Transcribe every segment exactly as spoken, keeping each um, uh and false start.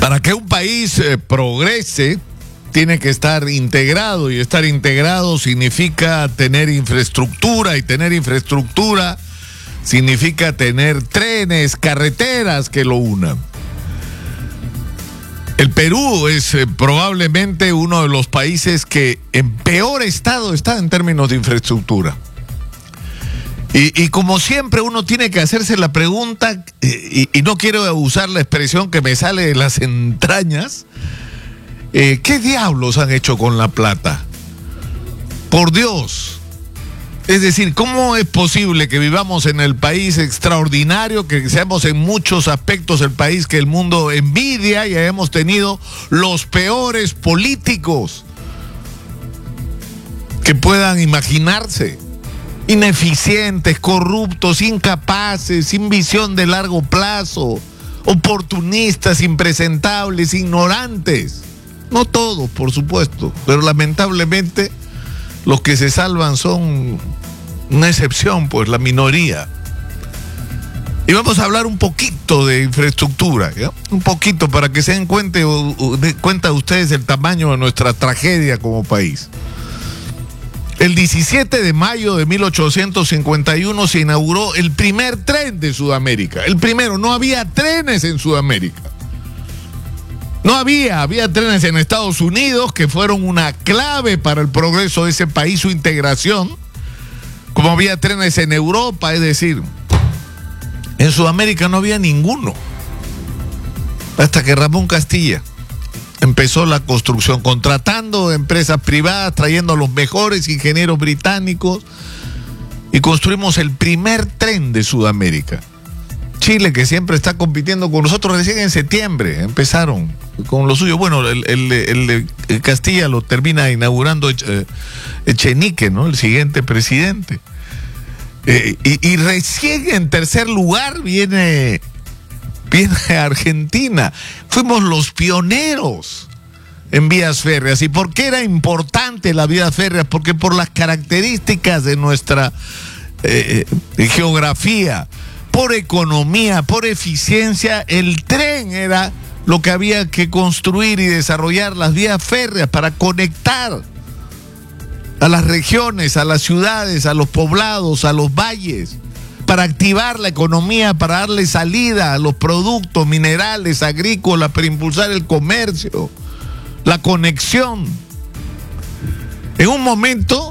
Para que un país eh, progrese, tiene que estar integrado, y estar integrado significa tener infraestructura, y tener infraestructura significa tener trenes, carreteras que lo unan. El Perú es eh, probablemente uno de los países que en peor estado está en términos de infraestructura. Y, y como siempre uno tiene que hacerse la pregunta, y, y no quiero usar la expresión que me sale de las entrañas, eh, ¿qué diablos han hecho con la plata? Por Dios. Es decir, ¿cómo es posible que vivamos en el país extraordinario, que seamos en muchos aspectos el país que el mundo envidia, y hayamos tenido los peores políticos que puedan imaginarse? Ineficientes, corruptos, incapaces, sin visión de largo plazo, oportunistas, impresentables, ignorantes. No todos, por supuesto, pero lamentablemente los que se salvan son una excepción, pues la minoría. Y vamos a hablar un poquito de infraestructura, ¿ya? Un poquito para que se den cuenta, de cuenta ustedes el tamaño de nuestra tragedia como país. El diecisiete de mayo de mil ochocientos cincuenta y uno se inauguró el primer tren de Sudamérica. El primero, no había trenes en Sudamérica. No había, había trenes en Estados Unidos que fueron una clave para el progreso de ese país, su integración, como había trenes en Europa, es decir, en Sudamérica no había ninguno. Hasta que Ramón Castilla empezó la construcción, contratando empresas privadas, trayendo a los mejores ingenieros británicos, y construimos el primer tren de Sudamérica. Chile, que siempre está compitiendo con nosotros, recién en septiembre empezaron con lo suyo. Bueno, el, el, el, el Castilla lo termina inaugurando Echenique, ¿no? El siguiente presidente. Eh, y, y recién en tercer lugar viene, viene Argentina. Fuimos los pioneros en vías férreas. ¿Y por qué era importante las vías férreas? Porque por las características de nuestra eh, geografía, por economía, por eficiencia, el tren era lo que había que construir y desarrollar, las vías férreas para conectar a las regiones, a las ciudades, a los poblados, a los valles, para activar la economía, para darle salida a los productos minerales, agrícolas, para impulsar el comercio, la conexión. En un momento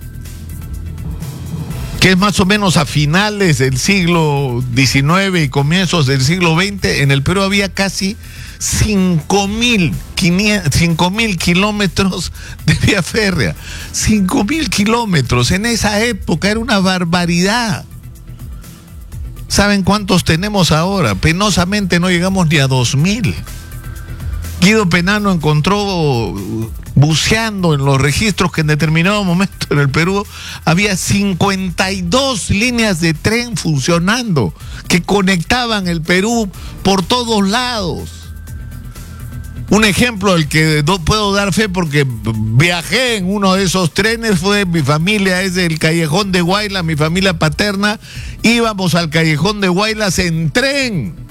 que es más o menos a finales del siglo diecinueve y comienzos del siglo veinte, en el Perú había casi cinco mil kilómetros de vía férrea. cinco mil kilómetros. En esa época era una barbaridad. ¿Saben cuántos tenemos ahora? Penosamente no llegamos ni a dos mil. Guido Penano encontró, buceando en los registros, que en determinado momento en el Perú había cincuenta y dos líneas de tren funcionando que conectaban el Perú por todos lados. Un ejemplo del que no puedo dar fe porque viajé en uno de esos trenes fue: mi familia es del Callejón de Huaylas, mi familia paterna, íbamos al Callejón de Huaylas en tren.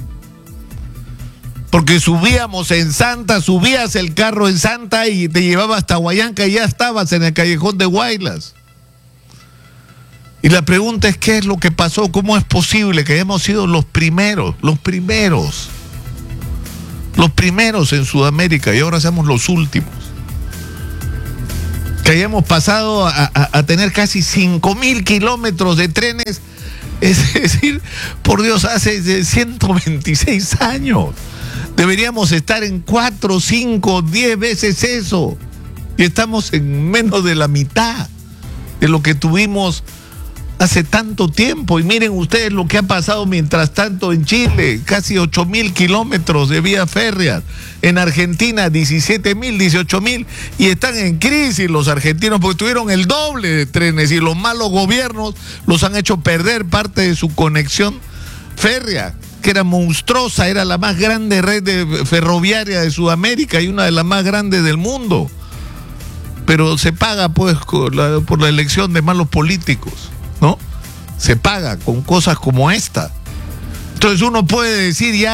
Porque subíamos en Santa, subías el carro en Santa y te llevaba hasta Huallanca y ya estabas en el Callejón de Huaylas. Y la pregunta es, ¿qué es lo que pasó? ¿Cómo es posible que hayamos sido los primeros, los primeros, los primeros en Sudamérica y ahora seamos los últimos? Que hayamos pasado a, a, a tener casi cinco mil kilómetros de trenes, es decir, por Dios, hace ciento veintiséis años. Deberíamos estar en cuatro, cinco, diez veces eso. Y estamos en menos de la mitad de lo que tuvimos hace tanto tiempo. Y miren ustedes lo que ha pasado mientras tanto en Chile: casi ocho mil kilómetros de vías férreas. En Argentina, diecisiete mil, dieciocho mil. Y están en crisis los argentinos porque tuvieron el doble de trenes y los malos gobiernos los han hecho perder parte de su conexión férrea, que era monstruosa, era la más grande red de ferroviaria de Sudamérica y una de las más grandes del mundo. Pero se paga pues por la, por la elección de malos políticos, ¿no? Se paga con cosas como esta. Entonces uno puede decir, ya,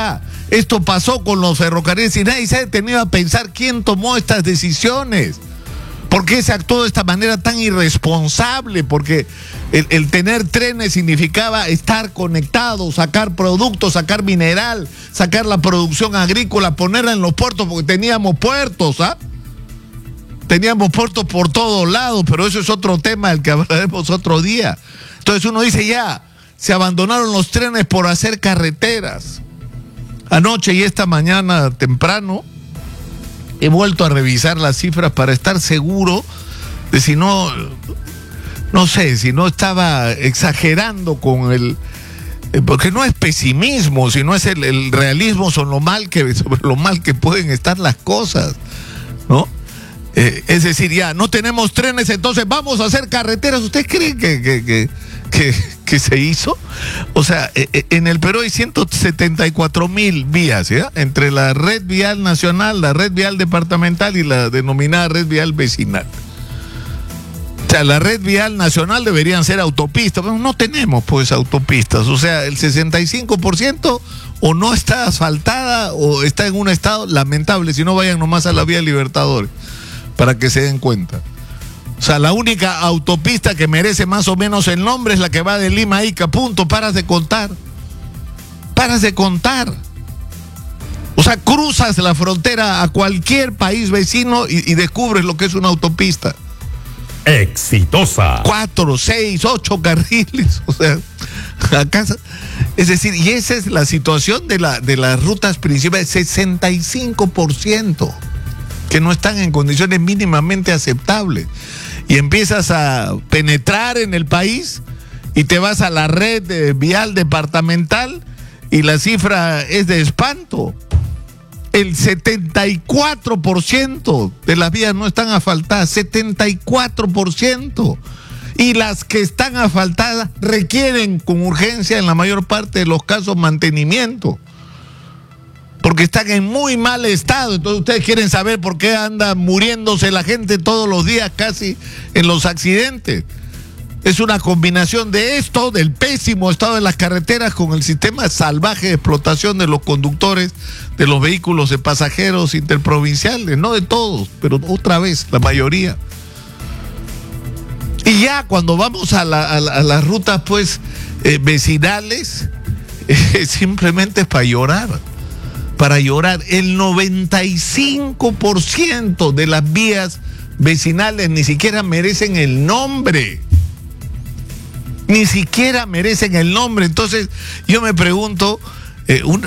Esto pasó con los ferrocarriles y nadie se ha detenido a pensar quién tomó estas decisiones. ¿Por qué se actuó de esta manera tan irresponsable? Porque el, el tener trenes significaba estar conectado, sacar productos, sacar mineral, sacar la producción agrícola, ponerla en los puertos, porque teníamos puertos, ¿ah? Teníamos puertos por todos lados, pero eso es otro tema del que hablaremos otro día. Entonces uno dice, ya, se abandonaron los trenes por hacer carreteras. Anoche y esta mañana temprano he vuelto a revisar las cifras para estar seguro de si no, no sé, si no estaba exagerando con el, porque no es pesimismo, sino es el, el realismo sobre lo mal que, sobre lo mal que pueden estar las cosas, ¿no? Eh, es decir, ya no tenemos trenes, entonces vamos a hacer carreteras. ¿Usted cree que, que, que, que, que se hizo? O sea, eh, en el Perú hay ciento setenta y cuatro mil vías, ¿ya? Entre la red vial nacional, la red vial departamental y la denominada red vial vecinal. O sea, la red vial nacional deberían ser autopistas, pero no tenemos pues autopistas. O sea, el sesenta y cinco por ciento o no está asfaltada o está en un estado lamentable. Si no, vayan nomás a la vía Libertadores para que se den cuenta. O sea, la única autopista que merece más o menos el nombre es la que va de Lima a Ica, punto. Paras de contar. Paras de contar. O sea, cruzas la frontera a cualquier país vecino y, y descubres lo que es una autopista. Exitosa. Cuatro, seis, ocho carriles. O sea, acá, es decir, y esa es la situación de, la, de las rutas principales, sesenta y cinco por ciento que no están en condiciones mínimamente aceptables. Y empiezas a penetrar en el país y te vas a la red de vial departamental y la cifra es de espanto. El setenta y cuatro por ciento de las vías no están asfaltadas, setenta y cuatro por ciento. Y las que están asfaltadas requieren con urgencia en la mayor parte de los casos mantenimiento, porque están en muy mal estado. Entonces ustedes quieren saber por qué anda muriéndose la gente todos los días casi en los accidentes. Es una combinación de esto, del pésimo estado de las carreteras, con el sistema salvaje de explotación de los conductores de los vehículos de pasajeros interprovinciales, no de todos, pero otra vez, la mayoría. Y ya cuando vamos a, la, a, la, a las rutas pues eh, vecinales, eh, simplemente es para llorar. Para llorar. El noventa y cinco por ciento de las vías vecinales ni siquiera merecen el nombre. Ni siquiera merecen el nombre. Entonces, yo me pregunto, eh, una,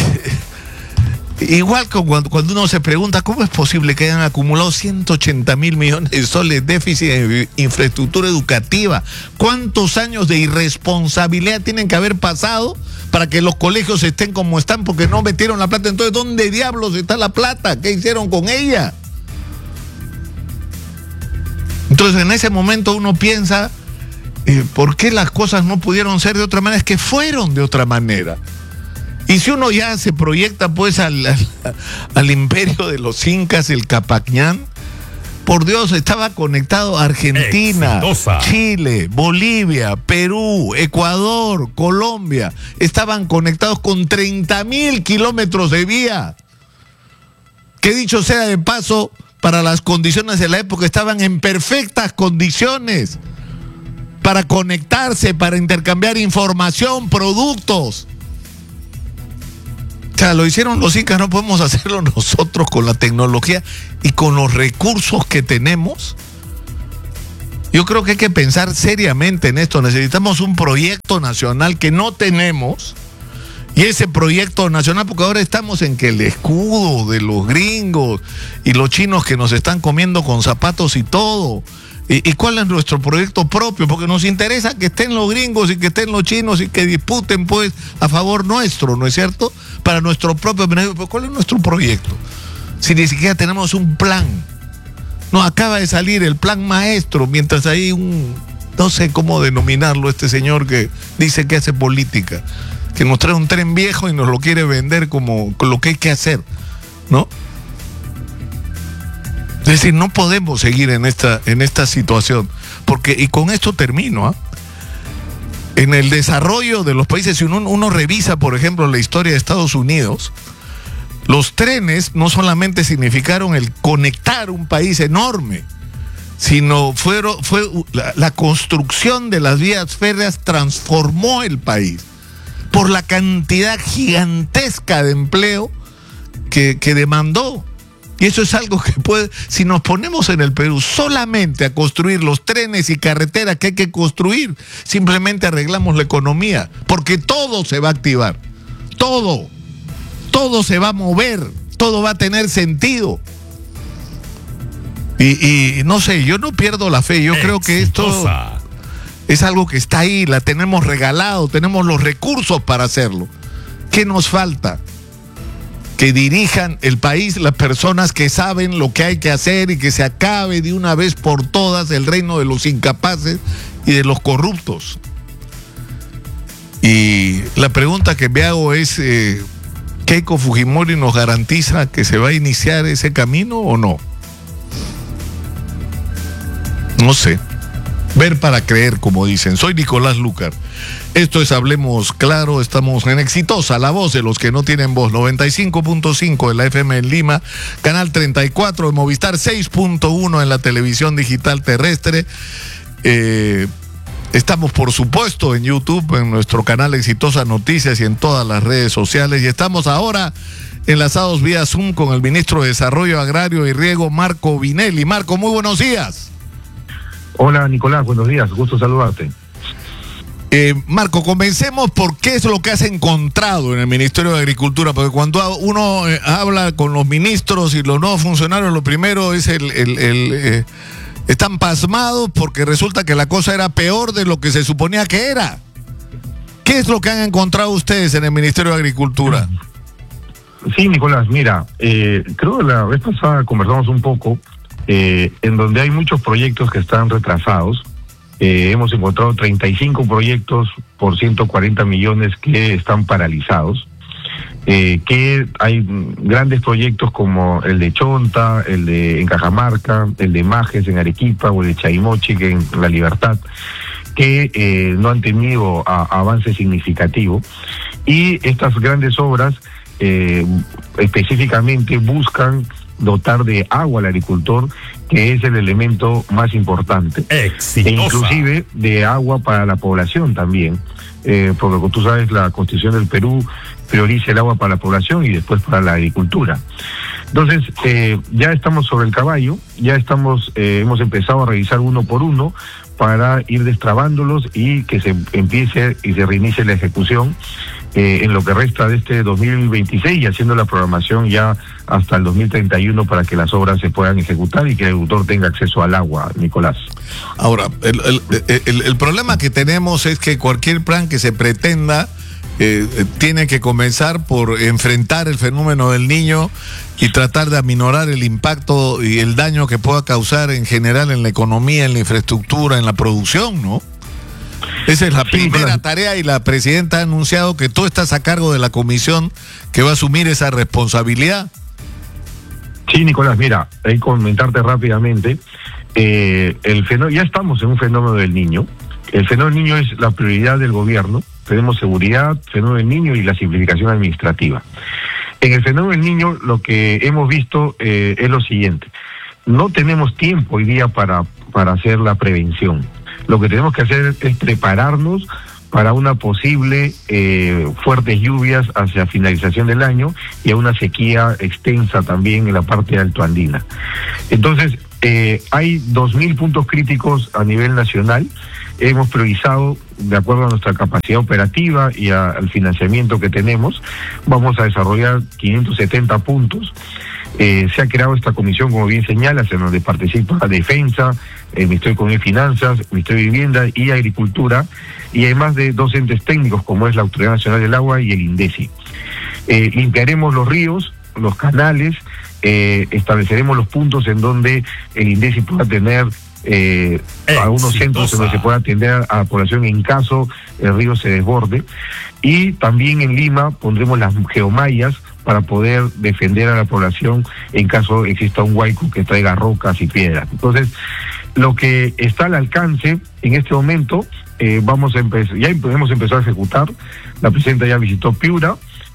igual que cuando, cuando uno se pregunta cómo es posible que hayan acumulado ciento ochenta mil millones de soles de déficit de infraestructura educativa. ¿Cuántos años de irresponsabilidad tienen que haber pasado para que los colegios estén como están? Porque no metieron la plata. Entonces, ¿dónde diablos está la plata? ¿Qué hicieron con ella? Entonces, en ese momento uno piensa, eh, ¿por qué las cosas no pudieron ser de otra manera? Es que fueron de otra manera. Y si uno ya se proyecta pues al, al, al imperio de los incas, el Capacñán, por Dios, estaba conectado Argentina, Exitosa. Chile, Bolivia, Perú, Ecuador, Colombia. Estaban conectados con treinta mil kilómetros de vía. Que dicho sea de paso, para las condiciones de la época estaban en perfectas condiciones para conectarse, para intercambiar información, productos. O sea, lo hicieron los incas, no podemos hacerlo nosotros con la tecnología y con los recursos que tenemos. Yo creo que hay que pensar seriamente en esto. Necesitamos un proyecto nacional que no tenemos. Y ese proyecto nacional, porque ahora estamos en que el escudo de los gringos y los chinos que nos están comiendo con zapatos y todo. ¿Y, y cuál es nuestro proyecto propio? Porque nos interesa que estén los gringos y que estén los chinos y que disputen pues a favor nuestro, ¿no es cierto? Para nuestro propio beneficio. Pero ¿cuál es nuestro proyecto? Si ni siquiera tenemos un plan. No, acaba de salir el plan maestro, mientras hay un, no sé cómo denominarlo, este señor que dice que hace política, que nos trae un tren viejo y nos lo quiere vender como con lo que hay que hacer, ¿no? Es decir, no podemos seguir en esta, en esta situación, porque, y con esto termino, ¿eh? En el desarrollo de los países, si uno, uno revisa, por ejemplo, la historia de Estados Unidos, Los trenes no solamente significaron el conectar un país enorme, sino fueron, fue la, la construcción de las vías férreas transformó el país por la cantidad gigantesca de empleo que, que demandó. Y eso es algo que puede, si nos ponemos en el Perú solamente a construir los trenes y carreteras que hay que construir, simplemente arreglamos la economía, porque todo se va a activar, todo, todo se va a mover, todo va a tener sentido. Y, y no sé, yo no pierdo la fe, yo Exitosa. Creo que esto es algo que está ahí, la tenemos regalado, tenemos los recursos para hacerlo. ¿Qué nos falta? Que dirijan el país las personas que saben lo que hay que hacer y que se acabe de una vez por todas el reino de los incapaces y de los corruptos. Y la pregunta que me hago es, eh, ¿Keiko Fujimori nos garantiza que se va a iniciar ese camino o no? No sé. Ver para creer, como dicen. Soy Nicolás Lucar. Esto es Hablemos Claro, estamos en Exitosa, la voz de los que no tienen voz, noventa y cinco punto cinco de la F M en Lima, canal treinta y cuatro de Movistar, seis punto uno en la televisión digital terrestre. Eh, estamos, por supuesto, en YouTube, en nuestro canal Exitosa Noticias y en todas las redes sociales. Y estamos ahora enlazados vía Zoom con el ministro de Desarrollo Agrario y Riego, Marco Vinelli. Marco, muy buenos días. Hola Nicolás, buenos días, gusto saludarte. Eh, Marco, comencemos por qué es lo que has encontrado en el Ministerio de Agricultura, porque cuando uno eh, habla con los ministros y los nuevos funcionarios, lo primero es el... el, el eh, están pasmados porque resulta que la cosa era peor de lo que se suponía que era. ¿Qué es lo que han encontrado ustedes en el Ministerio de Agricultura? Sí, Nicolás, mira, eh, creo que la vez pasada conversamos un poco eh, en donde hay muchos proyectos que están retrasados. Eh, hemos encontrado treinta y cinco proyectos por ciento cuarenta millones que están paralizados. Eh, que hay grandes proyectos como el de Chonta, el de en Cajamarca, el de Majes en Arequipa o el de Chaimochi que en La Libertad, que eh, no han tenido a, avance significativo. Y estas grandes obras eh, específicamente buscan dotar de agua al agricultor, que es el elemento más importante. Exitosa. E inclusive de agua para la población también, eh, porque como tú sabes, la Constitución del Perú prioriza el agua para la población y después para la agricultura. Entonces, eh, ya estamos sobre el caballo, ya estamos, eh, hemos empezado a revisar uno por uno para ir destrabándolos y que se empiece y se reinicie la ejecución eh, en lo que resta de este dos mil veintiséis y haciendo la programación ya hasta el dos mil treinta y uno para que las obras se puedan ejecutar y que el agricultor tenga acceso al agua, Nicolás. Ahora, el, el, el, el problema que tenemos es que cualquier plan que se pretenda Eh, tiene que comenzar por enfrentar el fenómeno del Niño y tratar de aminorar el impacto y el daño que pueda causar en general en la economía, en la infraestructura, en la producción, ¿no? Esa es la sí, primera claro. tarea y la presidenta ha anunciado que tú estás a cargo de la comisión que va a asumir esa responsabilidad. Sí, Nicolás, mira, hay que comentarte rápidamente, eh, el fenómeno, ya estamos en un fenómeno del Niño. El fenómeno del Niño es la prioridad del gobierno. Tenemos seguridad, fenómeno del Niño y la simplificación administrativa. En el fenómeno del Niño lo que hemos visto eh, es lo siguiente. No tenemos tiempo hoy día para, para hacer la prevención. Lo que tenemos que hacer es prepararnos para una posible eh, fuertes lluvias hacia finalización del año y a una sequía extensa también en la parte altoandina. Entonces, eh, hay dos mil puntos críticos a nivel nacional. Hemos priorizado de acuerdo a nuestra capacidad operativa y a, al financiamiento que tenemos. Vamos a desarrollar quinientos setenta puntos. Eh, se ha creado esta comisión, como bien señalas, en donde participa Defensa, el Ministerio de Economía y Finanzas, el Ministerio de Vivienda y Agricultura, y además de dos entes técnicos como es la Autoridad Nacional del Agua y el INDECI. Eh, limpiaremos los ríos, los canales, eh, estableceremos los puntos en donde el INDECI pueda tener Eh, algunos centros en donde se pueda atender a la población en caso el río se desborde, y también en Lima pondremos las geomallas para poder defender a la población en caso exista un huaico que traiga rocas y piedras. Entonces, lo que está al alcance en este momento, eh, vamos a empezar, ya hemos empezado a ejecutar. La presidenta ya visitó Piura,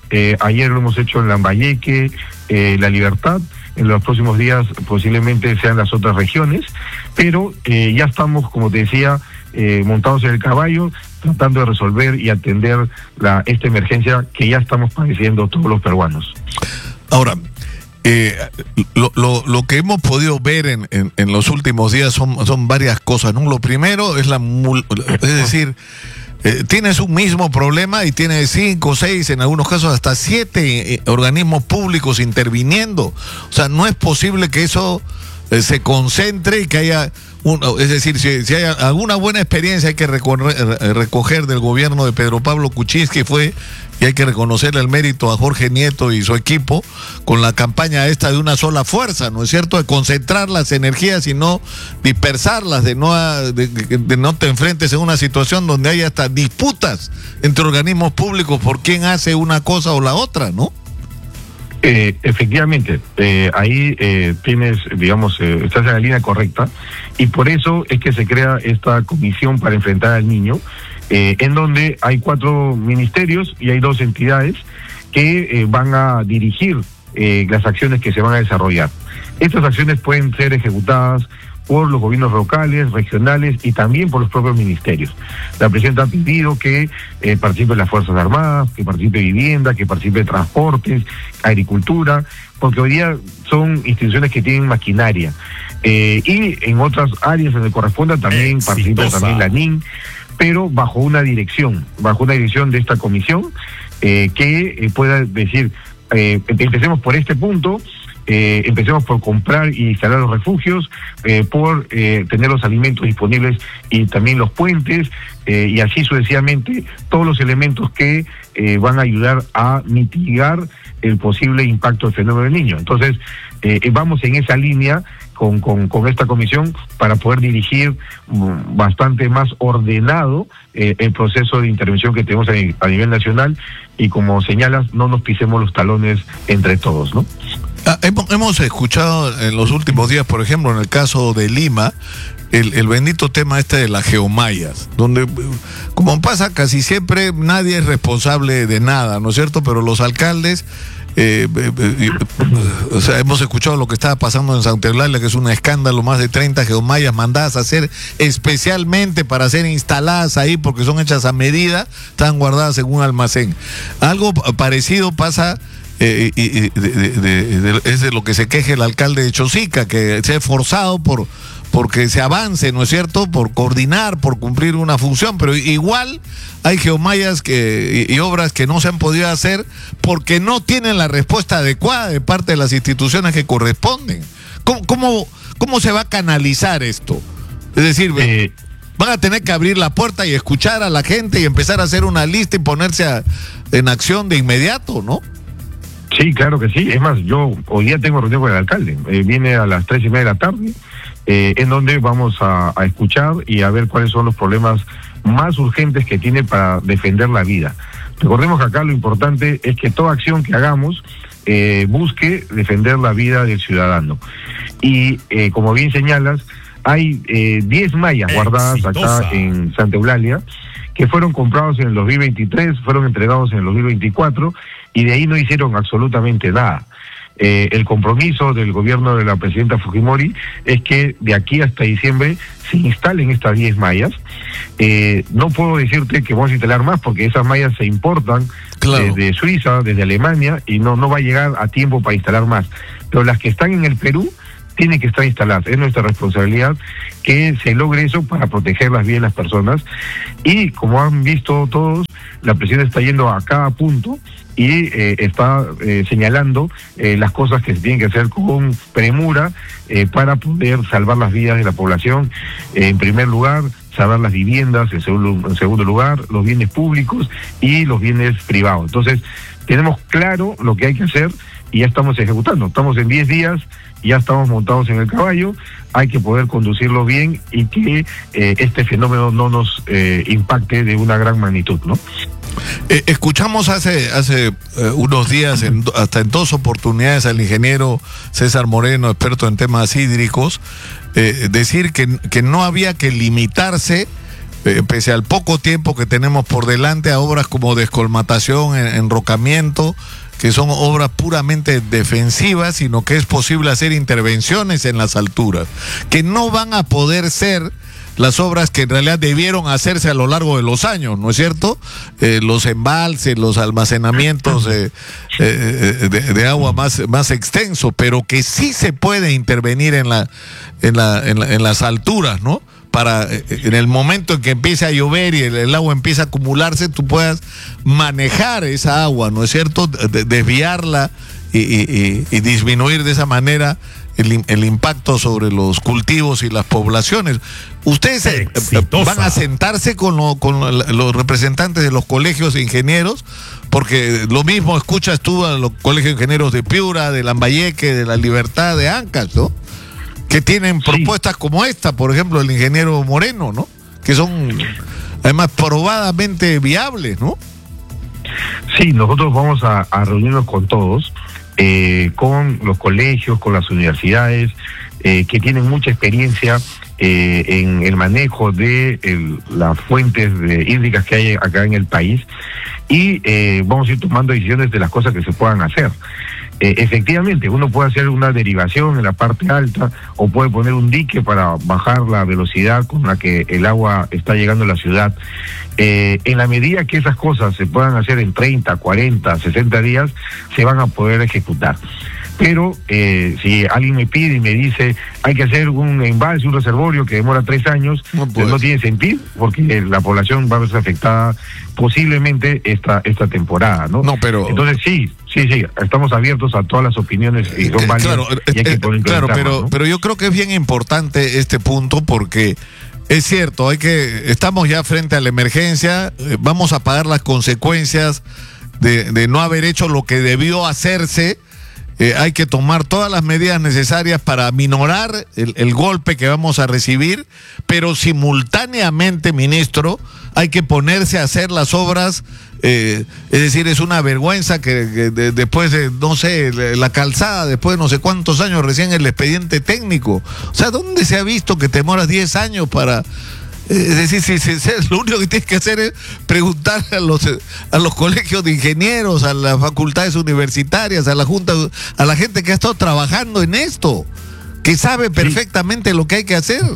eh, ayer lo hemos hecho en Lambayeque, eh, La Libertad. En los próximos días posiblemente sean las otras regiones, pero eh, ya estamos, como te decía, eh, montados en el caballo, tratando de resolver y atender la, esta emergencia que ya estamos padeciendo todos los peruanos. Ahora, eh, lo, lo, lo que hemos podido ver en, en, en los últimos días son, son varias cosas, ¿no? Lo primero es la, es decir, eh, tienes un mismo problema y tienes cinco, seis, en algunos casos hasta siete eh, organismos públicos interviniendo. O sea, no es posible que eso eh, se concentre y que haya un, es decir, si, si hay alguna buena experiencia hay que recorrer, recoger del gobierno de Pedro Pablo Kuczynski fue, y hay que reconocerle el mérito a Jorge Nieto y su equipo con la campaña esta de una sola fuerza, ¿no es cierto? De concentrar las energías y no dispersarlas, de no, de, de, de no te enfrentes en una situación donde hay hasta disputas entre organismos públicos por quién hace una cosa o la otra, ¿no? Eh, efectivamente, eh, ahí eh, tienes, digamos, eh, estás en la línea correcta, y por eso es que se crea esta comisión para enfrentar al niño, eh, en donde hay cuatro ministerios y hay dos entidades que eh, van a dirigir eh, las acciones que se van a desarrollar. Estas acciones pueden ser ejecutadas por los gobiernos locales, regionales y también por los propios ministerios. La presidenta ha pedido que eh, participen las Fuerzas Armadas, que participe Vivienda, que participe Transportes, Agricultura, porque hoy día son instituciones que tienen maquinaria. Eh, y en otras áreas donde corresponda también Exitosa. participa también la N I N, pero bajo una dirección, bajo una dirección de esta comisión, eh, que eh, pueda decir, eh, empecemos por este punto. Eh, empecemos por comprar y instalar los refugios, eh, por eh, tener los alimentos disponibles y también los puentes, eh, y así sucesivamente, todos los elementos que eh, van a ayudar a mitigar el posible impacto del fenómeno del niño. Entonces, eh, vamos en esa línea con, con, con esta comisión para poder dirigir um, bastante más ordenado eh, el proceso de intervención que tenemos a, a nivel nacional, y como señalas, no nos pisemos los talones entre todos, ¿no? Ah, hemos, hemos escuchado en los últimos días, por ejemplo, en el caso de Lima, el, el bendito tema este de las geomallas, donde, como pasa casi siempre, nadie es responsable de nada, ¿no es cierto? Pero los alcaldes, eh, eh, eh, o sea, hemos escuchado lo que estaba pasando en Santa Eulalia, que es un escándalo, más de treinta geomallas mandadas a hacer especialmente para ser instaladas ahí, porque son hechas a medida, están guardadas en un almacén. Algo parecido pasa... Eh, y, y de, de, de, de, es de lo que se queje el alcalde de Chosica, que se ha esforzado por porque se avance, ¿no es cierto?, por coordinar, por cumplir una función, pero igual hay geomallas que, y, y obras que no se han podido hacer porque no tienen la respuesta adecuada de parte de las instituciones que corresponden. ¿Cómo, cómo, cómo se va a canalizar esto? Es decir, eh, van a tener que abrir la puerta y escuchar a la gente y empezar a hacer una lista y ponerse a, en acción de inmediato, ¿no? Sí, claro que sí. Es más, yo hoy día tengo reunión con el alcalde. Eh, viene a las tres y media de la tarde, eh, en donde vamos a, a escuchar y a ver cuáles son los problemas más urgentes que tiene para defender la vida. Recordemos que acá lo importante es que toda acción que hagamos eh, busque defender la vida del ciudadano. Y eh, como bien señalas, hay eh, diez mallas guardadas Exitosa. acá en Santa Eulalia, que fueron comprados en el dos mil veintitrés, fueron entregados en el dos mil veinticuatro, y de ahí no hicieron absolutamente nada. Eh, el compromiso del gobierno de la presidenta Fujimori es que de aquí hasta diciembre se instalen estas diez mallas. Eh, no puedo decirte que vamos a instalar más, porque esas mallas se importan Claro. desde Suiza, desde Alemania, y no, no va a llegar a tiempo para instalar más. Pero las que están en el Perú tienen que estar instaladas. Es nuestra responsabilidad que se logre eso para protegerlas bien las personas. Y como han visto todos, la presidenta está yendo a cada punto y eh, está eh, señalando eh, las cosas que se tienen que hacer con premura eh, para poder salvar las vidas de la población. Eh, en primer lugar, salvar las viviendas, en segundo, en segundo lugar, los bienes públicos y los bienes privados. Entonces, tenemos claro lo que hay que hacer y ya estamos ejecutando. Estamos en diez días, ya estamos montados en el caballo, hay que poder conducirlo bien y que eh, este fenómeno no nos eh, impacte de una gran magnitud, ¿no? Eh, escuchamos hace hace eh, unos días, en, hasta en dos oportunidades, al ingeniero César Moreno, experto en temas hídricos, eh, decir que, que no había que limitarse eh, pese al poco tiempo que tenemos por delante, a obras como descolmatación, en, enrocamiento, que son obras puramente defensivas, sino que es posible hacer intervenciones en las alturas, que no van a poder ser las obras que en realidad debieron hacerse a lo largo de los años, ¿no es cierto? Eh, los embalses, los almacenamientos eh, eh, de, de agua más, más extenso, pero que sí se puede intervenir en, la, en, la, en, la, en las alturas, ¿no? Para en el momento en que empiece a llover y el, el agua empieza a acumularse, tú puedas manejar esa agua, ¿no es cierto? De, desviarla y, y, y, y disminuir de esa manera el, el impacto sobre los cultivos y las poblaciones. ¿Ustedes eh, van a sentarse con, lo, con los representantes de los colegios de ingenieros? Porque lo mismo escuchas tú a los colegios de ingenieros de Piura, de Lambayeque, de La Libertad, de Ancash, ¿no? Que tienen propuestas sí. como esta, por ejemplo, el ingeniero Moreno, ¿no? Que son además probadamente viables, ¿no? Sí, nosotros vamos a, a reunirnos con todos, eh, con los colegios, con las universidades, eh, que tienen mucha experiencia eh, en el manejo de el, las fuentes de, hídricas que hay acá en el país, y eh, vamos a ir tomando decisiones de las cosas que se puedan hacer. Eh, efectivamente, uno puede hacer una derivación en la parte alta o puede poner un dique para bajar la velocidad con la que el agua está llegando a la ciudad. Eh, en la medida que esas cosas se puedan hacer en treinta, cuarenta, sesenta días, se van a poder ejecutar. Pero eh, si alguien me pide y me dice hay que hacer un embalse, un reservorio que demora tres años, no, pues no tiene sentido, porque la población va a verse afectada posiblemente esta esta temporada, ¿no? No, pero entonces sí, sí, sí, estamos abiertos a todas las opiniones y son válidas. Claro, y hay que poner claro, pero ¿no? pero yo creo que es bien importante este punto, porque es cierto, hay que estamos ya frente a la emergencia, eh, vamos a pagar las consecuencias de, de no haber hecho lo que debió hacerse. Eh, hay que tomar todas las medidas necesarias para minorar el, el golpe que vamos a recibir, pero simultáneamente, ministro, hay que ponerse a hacer las obras. Eh, es decir, es una vergüenza que, que de, después de, no sé, la calzada, después de no sé cuántos años recién el expediente técnico. O sea, ¿dónde se ha visto que te demoras diez años para... Es decir, si, si, si, lo único que tienes que hacer es preguntar a los a los colegios de ingenieros, a las facultades universitarias, a la junta, a la gente que ha estado trabajando en esto, que sabe perfectamente sí. lo que hay que hacer.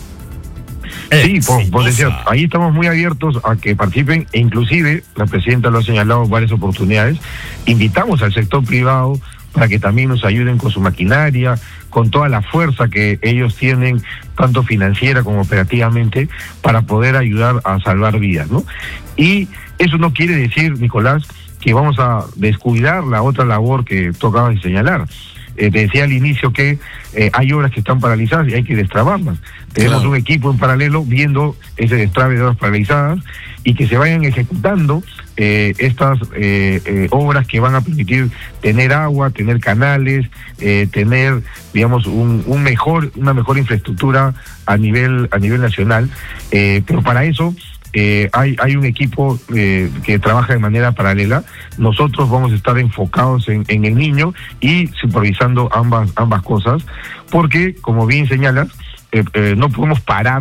Sí, por, por decir, ahí estamos muy abiertos a que participen, e inclusive la presidenta lo ha señalado en varias oportunidades. Invitamos al sector privado para que también nos ayuden con su maquinaria, con toda la fuerza que ellos tienen, tanto financiera como operativamente, para poder ayudar a salvar vidas, ¿no? Y eso no quiere decir, Nicolás, que vamos a descuidar la otra labor que tú acabas de señalar. Eh, te decía al inicio que eh, hay obras que están paralizadas y hay que destrabarlas. Tenemos claro. un equipo en paralelo viendo ese destrabe de obras paralizadas y que se vayan ejecutando eh, estas eh, eh, obras que van a permitir tener agua, tener canales, eh, tener, digamos, un, un mejor, una mejor infraestructura a nivel a nivel nacional. Eh, pero para eso Eh, hay, hay un equipo eh, que trabaja de manera paralela. Nosotros vamos a estar enfocados en, en el niño y supervisando ambas ambas cosas, porque, como bien señalas, eh, eh, no podemos parar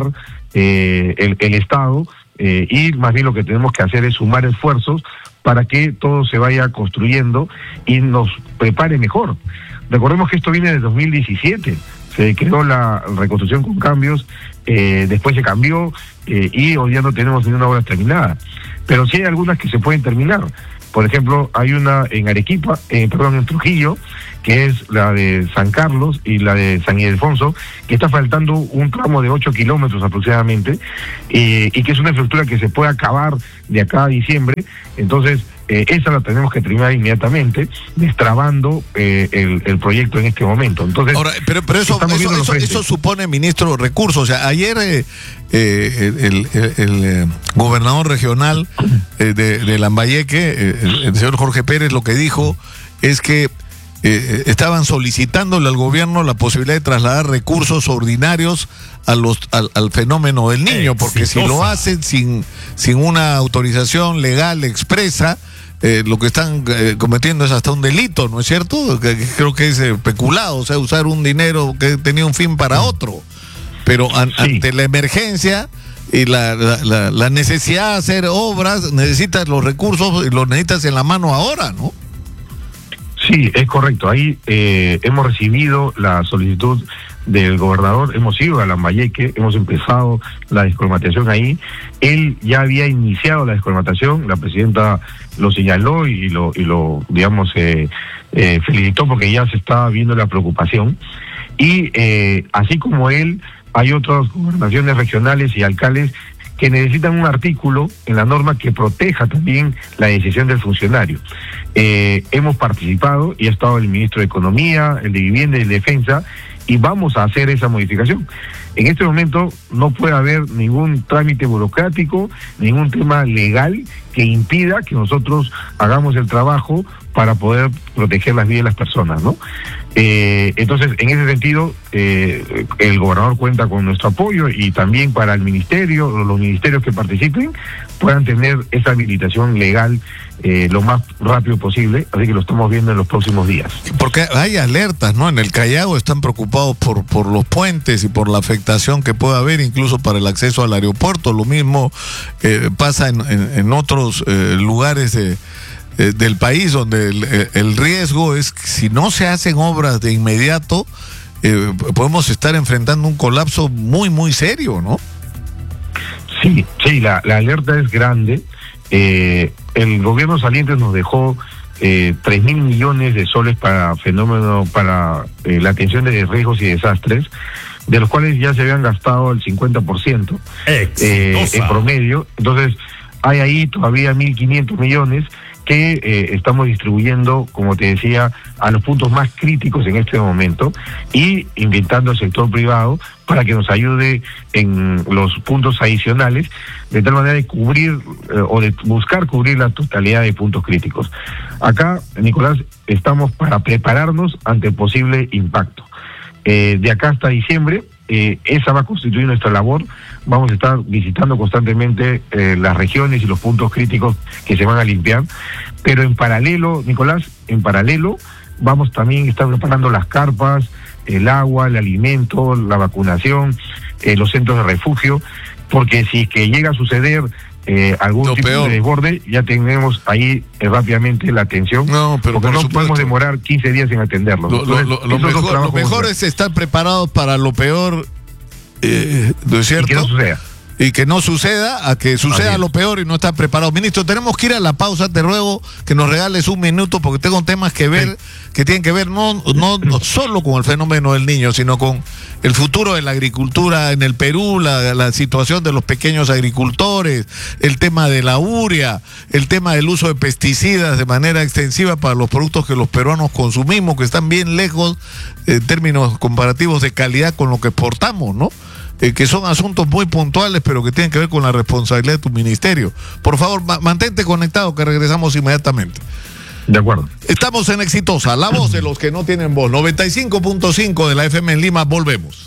eh, el, el Estado eh, y más bien lo que tenemos que hacer es sumar esfuerzos para que todo se vaya construyendo y nos prepare mejor. Recordemos que esto viene de dos mil diecisiete. Se creó la reconstrucción con cambios, eh, después se cambió eh, y hoy día no tenemos ninguna obra terminada. Pero sí hay algunas que se pueden terminar. Por ejemplo, hay una en Arequipa, eh, perdón, en Trujillo, que es la de San Carlos y la de San Ildefonso, que está faltando un tramo de ocho kilómetros aproximadamente, eh, y que es una infraestructura que se puede acabar de acá a diciembre. Entonces, Eh, esa la tenemos que terminar inmediatamente, destrabando eh, el, el proyecto en este momento. Entonces, ahora, pero, pero eso, eso, eso, eso supone, ministro, recursos. O sea, ayer eh, eh, el, el, el eh, gobernador regional eh, de, de Lambayeque, eh, el, el señor Jorge Pérez, lo que dijo es que eh, estaban solicitándole al gobierno la posibilidad de trasladar recursos ordinarios a los al, al fenómeno del niño, porque Exitosa. si lo hacen sin, sin una autorización legal expresa, Eh, lo que están eh, cometiendo es hasta un delito, ¿no es cierto? Que, que creo que es eh, peculado, o sea, usar un dinero que tenía un fin para otro. Pero an, sí. ante la emergencia y la, la, la, la necesidad de hacer obras, necesitas los recursos y los necesitas en la mano ahora, ¿no? Sí, es correcto. Ahí eh, hemos recibido la solicitud del gobernador, hemos ido a Lambayeque, hemos empezado la descolmatación ahí. Él ya había iniciado la descolmatación, la presidenta lo señaló y lo, y lo digamos, eh, eh, felicitó porque ya se estaba viendo la preocupación. Y eh, así como él, hay otras gobernaciones regionales y alcaldes que necesitan un artículo en la norma que proteja también la decisión del funcionario. Eh, hemos participado y ha estado el ministro de Economía, el de Vivienda y el de Defensa, y vamos a hacer esa modificación. En este momento no puede haber ningún trámite burocrático, ningún tema legal que impida que nosotros hagamos el trabajo para poder proteger las vidas de las personas, ¿no? Eh, entonces, en ese sentido, eh, el gobernador cuenta con nuestro apoyo y también para el ministerio, o los ministerios que participen, puedan tener esa habilitación legal eh, lo más rápido posible, así que lo estamos viendo en los próximos días. Porque hay alertas, ¿no? En el Callao están preocupados por, por los puentes y por la afectación que puede haber incluso para el acceso al aeropuerto. Lo mismo eh, pasa en, en, en otros eh, lugares de... del país donde el, el riesgo es que si no se hacen obras de inmediato eh, podemos estar enfrentando un colapso muy muy serio, ¿no? Sí, sí, la, la alerta es grande. Eh, el gobierno saliente nos dejó eh, tres mil millones de soles para fenómeno, para eh, la atención de riesgos y desastres, de los cuales ya se habían gastado el cincuenta por ciento eh, en promedio. Entonces hay ahí todavía mil quinientos millones que eh, estamos distribuyendo, como te decía, a los puntos más críticos en este momento y invitando al sector privado para que nos ayude en los puntos adicionales, de tal manera de cubrir eh, o de buscar cubrir la totalidad de puntos críticos. Acá, Nicolás, estamos para prepararnos ante el posible impacto. Eh, de acá hasta diciembre, eh, esa va a constituir nuestra labor. Vamos a estar visitando constantemente eh, las regiones y los puntos críticos que se van a limpiar, pero en paralelo, Nicolás, en paralelo vamos también a estar preparando las carpas, el agua, el alimento, la vacunación, eh, los centros de refugio, porque si es que llega a suceder eh, algún lo tipo peor. de desborde, ya tenemos ahí eh, rápidamente la atención, no, pero porque por no supuesto. podemos demorar quince días en atenderlo. Lo, lo, lo, lo mejor, lo mejor es estar preparados para lo peor, eh, ¿no es cierto? Y que no suceda. Y que no suceda, a que suceda lo peor y no estar preparado. Ministro, tenemos que ir a la pausa, te ruego que nos regales un minuto porque tengo temas que ver, sí. que tienen que ver no, no, no solo con el fenómeno del niño, sino con el futuro de la agricultura en el Perú, la, la situación de los pequeños agricultores, el tema de la urea, el tema del uso de pesticidas de manera extensiva para los productos que los peruanos consumimos, que están bien lejos en términos comparativos de calidad con lo que exportamos, ¿no? Eh, que son asuntos muy puntuales, pero que tienen que ver con la responsabilidad de tu ministerio. Por favor, ma- mantente conectado, que regresamos inmediatamente. De acuerdo. Estamos en Exitosa, la voz de los que no tienen voz. noventa y cinco punto cinco de la F M en Lima, volvemos.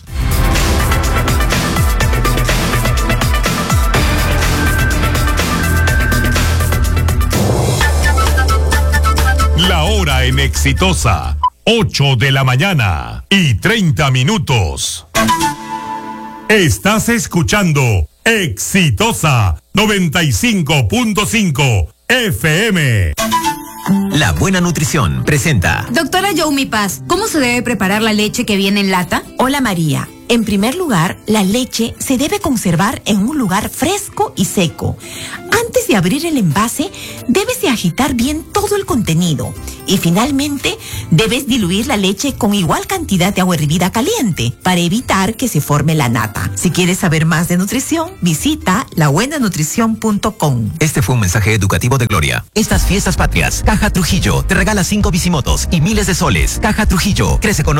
La hora en Exitosa, ocho de la mañana y treinta minutos. Estás escuchando Exitosa noventa y cinco punto cinco F M. La Buena Nutrición presenta. Doctora Youmi Paz, ¿cómo se debe preparar la leche que viene en lata? Hola María. En primer lugar, la leche se debe conservar en un lugar fresco y seco. Antes de abrir el envase, debes de agitar bien todo el contenido. Y finalmente, debes diluir la leche con igual cantidad de agua hervida caliente para evitar que se forme la nata. Si quieres saber más de nutrición, visita la buena nutrición punto com. Este fue un mensaje educativo de Gloria. Estas fiestas patrias, Caja Trujillo te regala cinco bicimotos y miles de soles. Caja Trujillo crece con